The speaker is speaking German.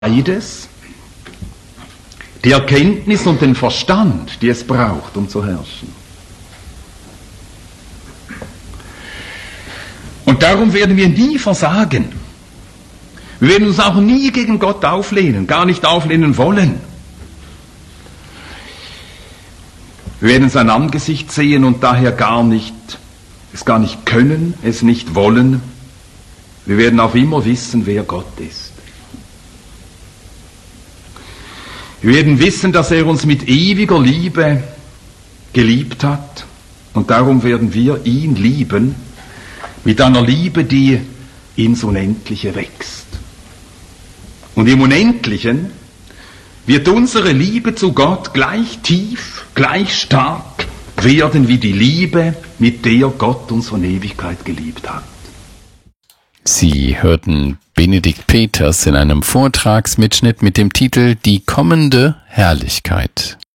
beides, die Erkenntnis und den Verstand, die es braucht, um zu herrschen. Und darum werden wir nie versagen. Wir werden uns auch nie gegen Gott auflehnen, gar nicht auflehnen wollen. Wir werden sein Angesicht sehen und daher es gar nicht können, es nicht wollen. Wir werden auch immer wissen, wer Gott ist. Wir werden wissen, dass er uns mit ewiger Liebe geliebt hat und darum werden wir ihn lieben mit einer Liebe, die ins Unendliche wächst. Und im Unendlichen wird unsere Liebe zu Gott gleich tief, gleich stark werden wie die Liebe, mit der Gott uns von Ewigkeit geliebt hat. Sie hörten Benedikt Peters in einem Vortragsmitschnitt mit dem Titel Die kommende Herrlichkeit.